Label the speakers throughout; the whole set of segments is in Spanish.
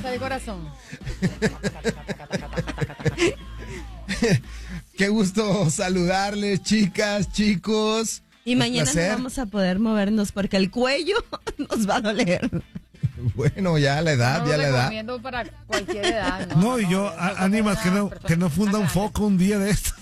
Speaker 1: de corazón.
Speaker 2: Qué gusto saludarles, chicas, chicos.
Speaker 3: Y mañana no vamos a poder movernos porque el cuello nos va a doler.
Speaker 2: Bueno, ya la edad, ya la edad.
Speaker 1: Recomiendo para cualquier edad.
Speaker 4: No, y yo, Ánimas, que no funda un foco un día de esto.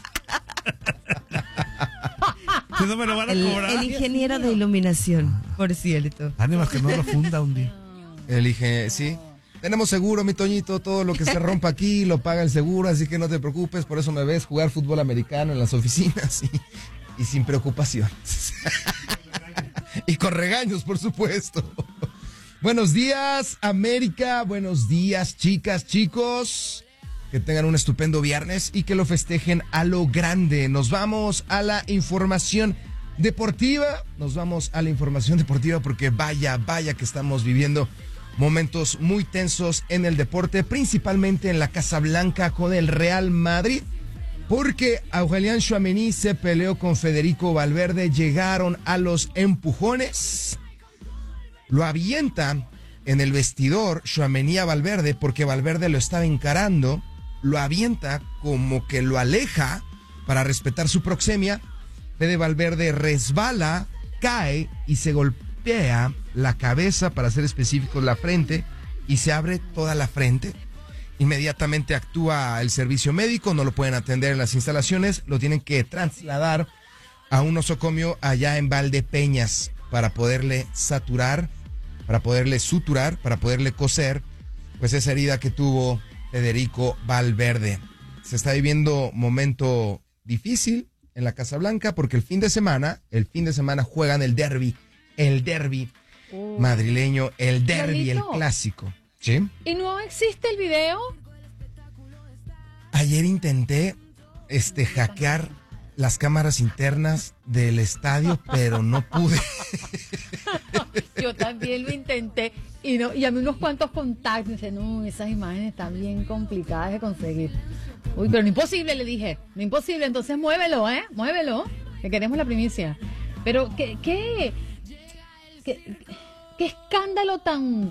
Speaker 4: Que no me lo van a cobrar.
Speaker 3: El ingeniero de iluminación, por cierto.
Speaker 4: Ánimas, que no lo funda un día.
Speaker 2: Sí. Tenemos seguro, mi Toñito, todo lo que se rompa aquí lo paga el seguro, así que no te preocupes, por eso me ves jugar fútbol americano en las oficinas y sin preocupaciones. Y con regaños, por supuesto. Buenos días, América, buenos días, chicas, chicos. Que tengan un estupendo viernes y que lo festejen a lo grande. Nos vamos a la información deportiva. Porque vaya que estamos viviendo momentos muy tensos en el deporte, principalmente en la Casa Blanca con el Real Madrid, porque Aurélien Tchouaméni se peleó con Federico Valverde, llegaron a los empujones, lo avienta en el vestidor Tchouaméni a Valverde porque Valverde lo estaba encarando, lo avienta como que lo aleja para respetar su proxemia. Fede Valverde resbala, cae y se golpea la cabeza, para ser específicos la frente, y se abre toda la frente. Inmediatamente actúa el servicio médico, no lo pueden atender en las instalaciones, lo tienen que trasladar a un nosocomio allá en Valdepeñas para poderle suturar, para poderle coser pues esa herida que tuvo Federico Valverde. Se está viviendo momento difícil en la Casa Blanca porque el fin de semana juegan el derbi madrileño, el derbi, el clásico. ¿Sí?
Speaker 1: ¿Y no existe el video?
Speaker 2: Ayer intenté hackear las cámaras internas del estadio, pero no pude.
Speaker 1: Yo también lo intenté y llamé unos cuantos contactos y dice, no, esas imágenes están bien complicadas de conseguir. Uy, pero no imposible, le dije, no imposible, entonces muévelo, que queremos la primicia. Pero qué escándalo tan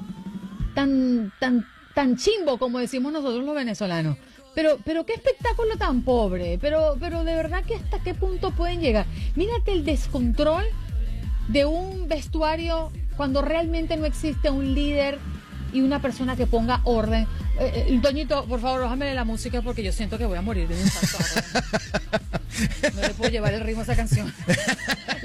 Speaker 1: chimbo, como decimos nosotros los venezolanos. Pero qué espectáculo tan pobre. Pero de verdad que hasta qué punto pueden llegar. Mírate el descontrol de un vestuario cuando realmente no existe un líder y una persona que ponga orden. Toñito, por favor, bájame la música porque yo siento que voy a morir de un infarto. No le puedo llevar el ritmo a esa canción.